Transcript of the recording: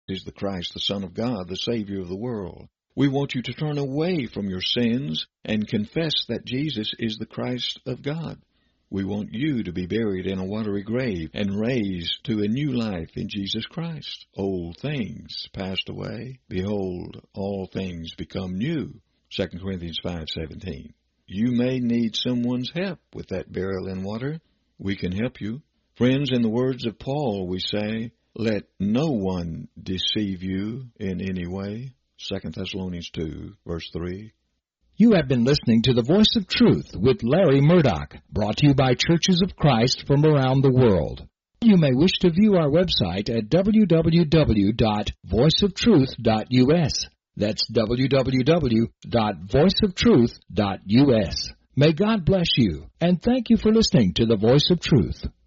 is the Christ, the Son of God, the Savior of the world. We want you to turn away from your sins and confess that Jesus is the Christ of God. We want you to be buried in a watery grave and raised to a new life in Jesus Christ. Old things passed away. Behold, all things become new. 2 Corinthians 5:17. You may need someone's help with that burial in water. We can help you. Friends, in the words of Paul, we say, let no one deceive you in any way. 2 Thessalonians 2, verse 3. You have been listening to The Voice of Truth with Larry Murdoch, brought to you by Churches of Christ from around the world. You may wish to view our website at www.voiceoftruth.us. That's www.voiceoftruth.us. May God bless you, and thank you for listening to The Voice of Truth.